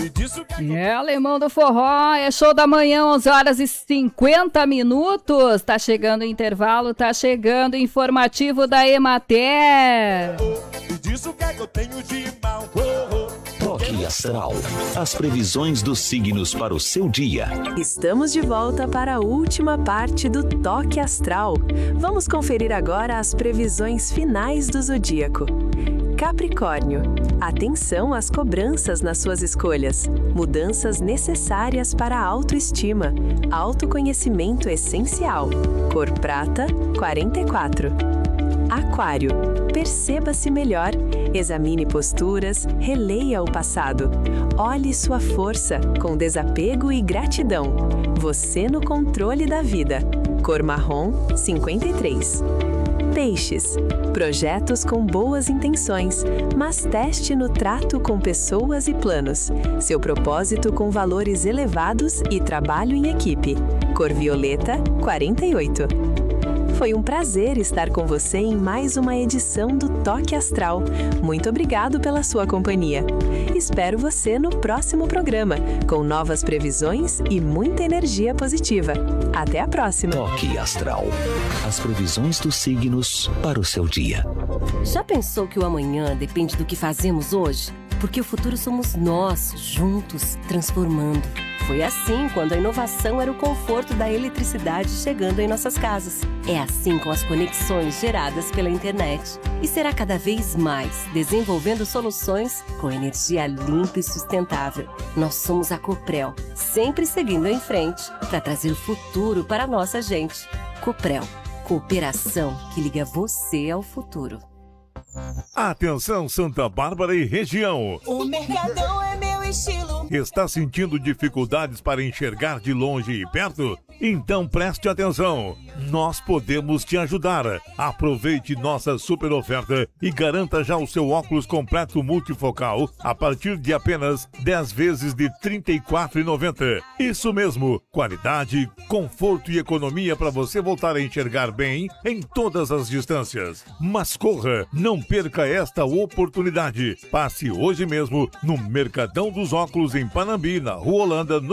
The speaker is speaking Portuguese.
Alemão do Forró, é show da manhã, 11 horas e 50 minutos. Tá chegando o intervalo, tá chegando o informativo da Emater. Toque Astral. As previsões dos signos para o seu dia. Estamos de volta para a última parte do Toque Astral. Vamos conferir agora as previsões finais do zodíaco. Capricórnio. Atenção às cobranças nas suas escolhas. Mudanças necessárias para a autoestima. Autoconhecimento essencial. Cor prata, 44. Aquário. Perceba-se melhor. Examine posturas, releia o passado. Olhe sua força, com desapego e gratidão. Você no controle da vida. Cor marrom, 53. Peixes. Projetos com boas intenções, mas teste no trato com pessoas e planos. Seu propósito com valores elevados e trabalho em equipe. Cor violeta, 48. Foi um prazer estar com você em mais uma edição do Toque Astral. Muito obrigado pela sua companhia. Espero você no próximo programa, com novas previsões e muita energia positiva. Até a próxima. Toque Astral. As previsões dos signos para o seu dia. Já pensou que o amanhã depende do que fazemos hoje? Porque o futuro somos nós, juntos, transformando. Foi assim quando a inovação era o conforto da eletricidade chegando em nossas casas. É assim com as conexões geradas pela internet. E será cada vez mais, desenvolvendo soluções com energia limpa e sustentável. Nós somos a Coprel, sempre seguindo em frente para trazer o futuro para a nossa gente. Coprel, cooperação que liga você ao futuro. Atenção Santa Bárbara e região. O Mercadão é meu estilo. Está sentindo dificuldades para enxergar de longe e perto? Então preste atenção. Nós podemos te ajudar. Aproveite nossa super oferta e garanta já o seu óculos completo multifocal a partir de apenas 10 vezes de R$ 34,90. Isso mesmo, qualidade, conforto e economia para você voltar a enxergar bem em todas as distâncias. Mas corra, não perca esta oportunidade. Passe hoje mesmo no Mercadão dos Óculos em Panambi, na Rua Holanda,